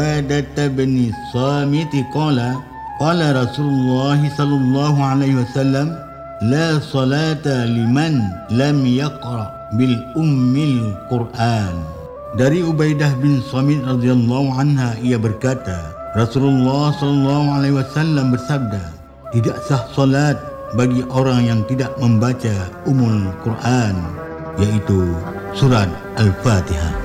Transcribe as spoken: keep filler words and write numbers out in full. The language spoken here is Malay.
Ubadah bin Samit qala qala Rasulullah sallallahu alaihi wasallam la salata liman lam yaqra bil ummil Quran. Dari Ubaidah bin Samit radhiyallahu anha, ia berkata, Rasulullah sallallahu alaihi wasallam bersabda, tidak sah solat bagi orang yang tidak membaca Ummul Quran, yaitu surat Al-Fatihah.